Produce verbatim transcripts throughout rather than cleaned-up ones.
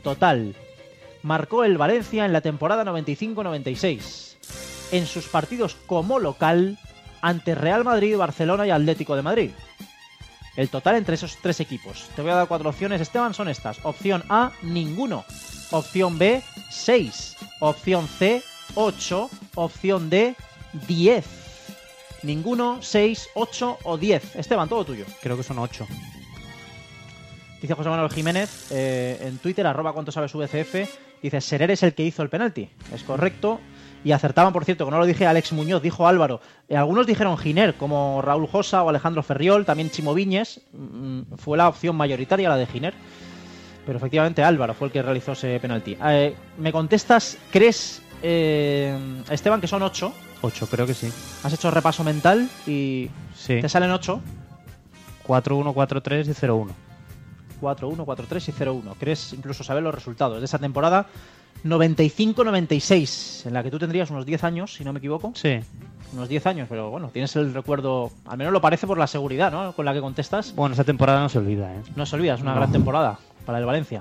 total marcó el Valencia en la temporada noventa y cinco noventa y seis en sus partidos como local ante Real Madrid, Barcelona y Atlético de Madrid? El total entre esos tres equipos. Te voy a dar cuatro opciones, Esteban, son estas. Opción A, ninguno. Opción B, seis. Opción C, ocho. Opción D, diez. Ninguno, seis, ocho o diez. Esteban, todo tuyo. Creo que son ocho. Dice José Manuel Jiménez eh, en Twitter, arroba cuánto sabes V C F, dice, Serer es el que hizo el penalti. Es correcto. Y acertaban, por cierto, que no lo dije Alex Muñoz, dijo Álvaro. Eh, algunos dijeron Giner, como Raúl Josa o Alejandro Ferriol, también Chimo Viñes. Mm, fue la opción mayoritaria, la de Giner. Pero efectivamente Álvaro fue el que realizó ese penalti. Eh, ¿Me contestas, crees, eh, Esteban, que son ocho? Ocho, creo que sí. ¿Has hecho repaso mental y sí. te salen ocho? cuatro uno, cuatro tres y cero uno. cuatro uno, cuatro tres y cero uno. ¿Crees incluso saber los resultados de esa temporada noventa y cinco noventa y seis, en la que tú tendrías unos diez años, si no me equivoco? Sí. Unos diez años, pero bueno, tienes el recuerdo, al menos lo parece por la seguridad, ¿no?, con la que contestas. Bueno, esa temporada no se olvida, ¿eh? No se olvida, es una no. gran temporada para el Valencia.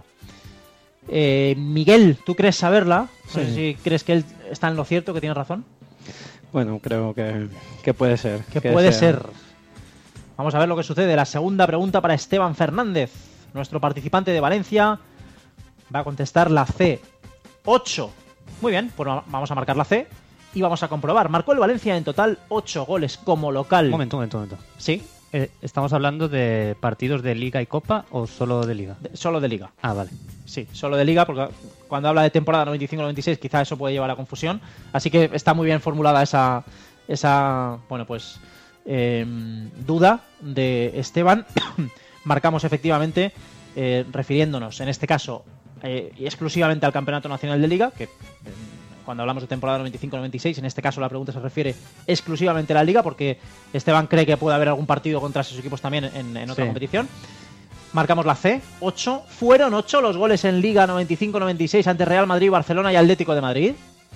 Eh, Miguel, ¿tú crees saberla? Sí. No sé si crees que él está en lo cierto, que tiene razón. Bueno, creo que, que puede ser. Que, que puede sea. ser. Vamos a ver lo que sucede. La segunda pregunta para Esteban Fernández, nuestro participante de Valencia. Va a contestar la C, ocho. Muy bien, pues vamos a marcar la C y vamos a comprobar. Marcó el Valencia en total ocho goles como local. Un momento, un momento, un momento. Sí. Eh, ¿Estamos hablando de partidos de Liga y Copa o solo de Liga? De, solo de Liga. Ah, vale. Sí, solo de Liga, porque cuando habla de temporada noventa y cinco noventa y seis quizá eso puede llevar a confusión. Así que está muy bien formulada esa, esa bueno, pues, eh, duda de Esteban. Marcamos efectivamente, eh, refiriéndonos en este caso eh, exclusivamente al Campeonato Nacional de Liga, que eh, cuando hablamos de temporada noventa y cinco noventa y seis, en este caso la pregunta se refiere exclusivamente a la Liga, porque Esteban cree que puede haber algún partido contra sus equipos también en, en otra sí. competición. Marcamos la C, ocho. ¿Fueron ocho los goles en Liga noventa y cinco noventa y seis ante Real Madrid, Barcelona y Atlético de Madrid?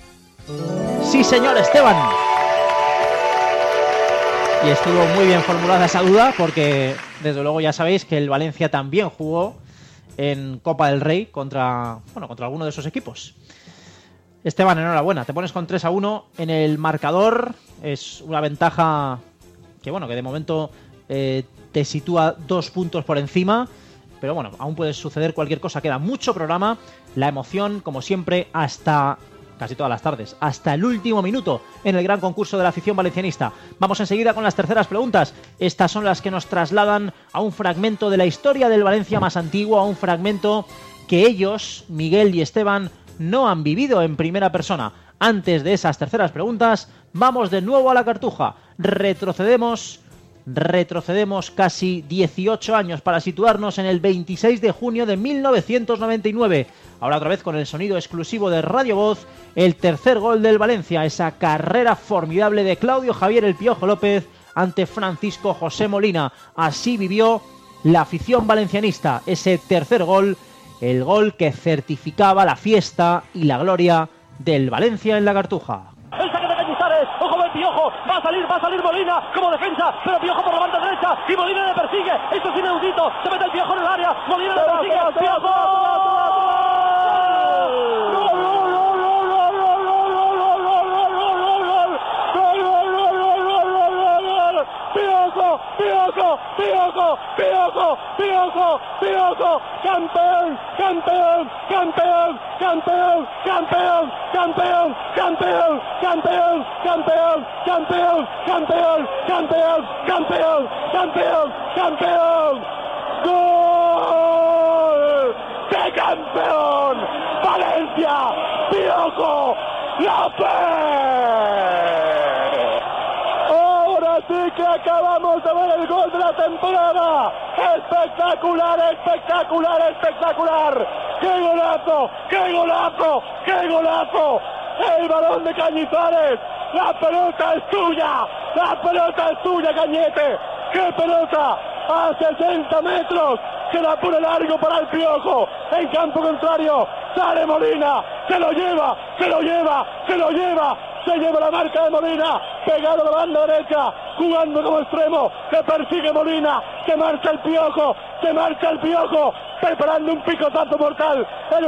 Sí, señor Esteban. Y estuvo muy bien formulada esa duda, porque desde luego ya sabéis que el Valencia también jugó en Copa del Rey contra, bueno, contra alguno de esos equipos. Esteban, enhorabuena, te pones con tres a uno en el marcador. Es una ventaja que, bueno, que de momento eh, te sitúa dos puntos por encima, pero bueno, aún puede suceder cualquier cosa. Queda mucho programa, la emoción, como siempre, hasta casi todas las tardes, hasta el último minuto en el gran concurso de la afición valencianista. Vamos enseguida con las terceras preguntas. Estas son las que nos trasladan a un fragmento de la historia del Valencia más antiguo, a un fragmento que ellos, Miguel y Esteban, no han vivido en primera persona. Antes de esas terceras preguntas, vamos de nuevo a la Cartuja. Retrocedemos, retrocedemos casi dieciocho años para situarnos en el veintiséis de junio de mil novecientos noventa y nueve. Ahora otra vez con el sonido exclusivo de Radio Voz, el tercer gol del Valencia, esa carrera formidable de Claudio Javier El Piojo López ante Francisco José Molina. Así vivió la afición valencianista ese tercer gol, el gol que certificaba la fiesta y la gloria del Valencia en la Cartuja. El saque de Cañizares, ojo del Piojo, va a salir, va a salir Molina como defensa, pero Piojo por la banda derecha y Molina le persigue, esto es inaudito, se mete el Piojo en el área, Molina le persigue, Piojo. Piojo, Piojo, Piojo, Piojo, Piojo, Piojo, campeón, campeón, campeón, campeón, campeón, campeón, campeón, campeón, campeón, campeón, campeón, campeón, campeón, campeón, campeón, gol de campeón, Valencia, Piojo López. Así que acabamos de ver el gol de la temporada. Espectacular, espectacular, espectacular. ¡Qué golazo! ¡Qué golazo! ¡Qué golazo! El balón de Cañizares. La pelota es tuya. La pelota es tuya, Cañete. ¡Qué pelota! A sesenta metros. Se la pone largo para el Piojo. En campo contrario sale Molina. Se lo lleva, se lo lleva, se lo lleva. Se lleva la marca de Molina, pegado a la banda derecha, jugando como extremo, que persigue Molina, se marcha el Piojo, se marcha el Piojo, preparando un picotazo mortal. El